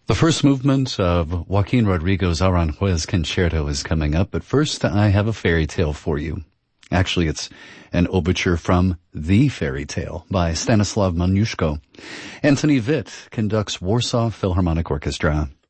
The first movement of Joaquin Rodrigo's Aranjuez Concerto is coming up, but first I have a fairy tale for you. Actually, it's an overture from The Fairy Tale by Stanislav Moniuszko. Anthony Witt conducts Warsaw Philharmonic Orchestra.